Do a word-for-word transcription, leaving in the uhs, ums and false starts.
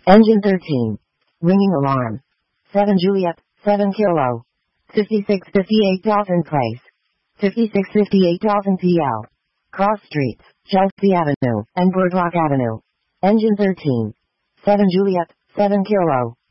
Engine thirteen. Ringing alarm. seven Juliet, seven Kilo. fifty-six fifty-eight Dawson Place. fifty-six fifty-eight Dawson P L. Cross Streets, Chelsea Avenue, and Boardwalk Avenue. Engine thirteen. seven Juliet, seven Kilo.